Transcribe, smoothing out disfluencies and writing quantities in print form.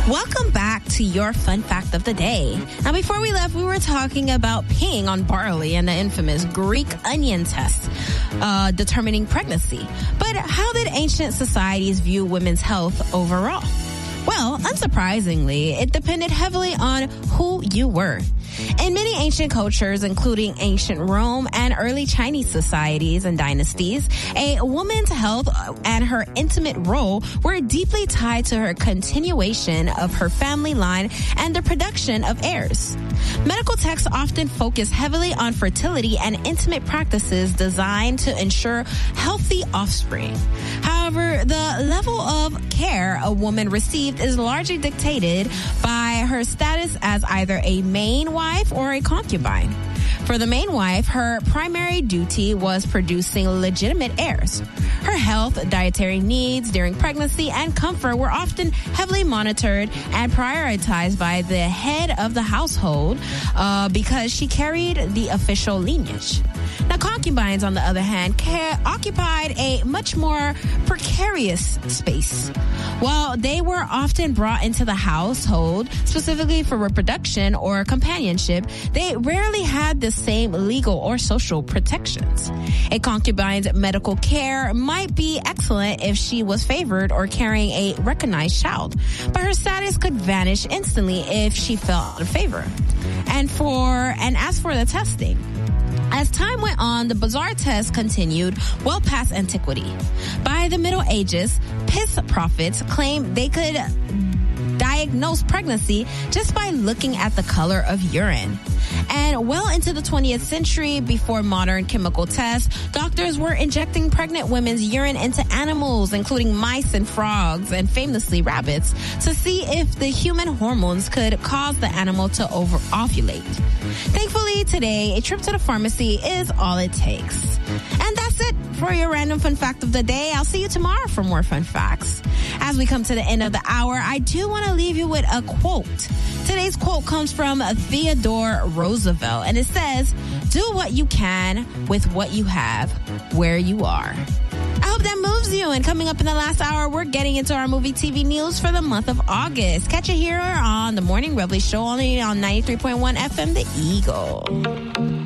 Welcome back to your fun fact of the day. Now, before we left, we were talking about peeing on barley and the infamous Greek onion test, determining pregnancy. But how did ancient societies view women's health overall? Well, unsurprisingly, it depended heavily on who you were. In many ancient cultures, including ancient Rome and early Chinese societies and dynasties, a woman's health and her intimate role were deeply tied to her continuation of her family line and the production of heirs. Medical texts often focus heavily on fertility and intimate practices designed to ensure healthy offspring. However, the level of care a woman received is largely dictated by her status as either a main wife or a concubine. For the main wife, her primary duty was producing legitimate heirs. Her health, dietary needs during pregnancy, and comfort were often heavily monitored and prioritized by the head of the household because she carried the official lineage. Now, concubines, on the other hand, occupied a much more precarious space. While they were often brought into the household specifically for reproduction or companionship, they rarely had the same legal or social protections. A concubine's medical care might be excellent if she was favored or carrying a recognized child, but her status could vanish instantly if she fell out of favor. And as for the testing, as time went on, the bizarre test continued well past antiquity. By the Middle Ages, piss prophets claimed they could diagnose pregnancy just by looking at the color of urine. And well into the 20th century, before modern chemical tests, doctors were injecting pregnant women's urine into animals, including mice and frogs, and famously rabbits, to see if the human hormones could cause the animal to over-ovulate. Thankfully, today, a trip to the pharmacy is all it takes. And that's it for your random fun fact of the day. I'll see you tomorrow for more fun facts. As we come to the end of the hour, I do want to leave you with a quote. Today's quote comes from Theodore Roosevelt, and it says, "Do what you can with what you have where you are." I hope that moves you. And coming up in the last hour, we're getting into our movie TV news for the month of August. Catch it here on the Morning Reveille Show, only on 93.1 FM, The Eagle.